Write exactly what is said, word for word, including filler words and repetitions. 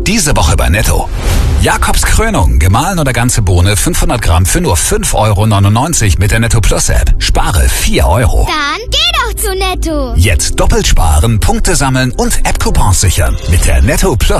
Diese Woche bei Netto. Jakobs Krönung, gemahlen oder ganze Bohne fünfhundert Gramm für nur fünf Euro neunundneunzig mit der Netto Plus App. Spare vier Euro. Dann geh doch zu Netto. Jetzt doppelt sparen, Punkte sammeln und App-Coupons sichern mit der Netto Plus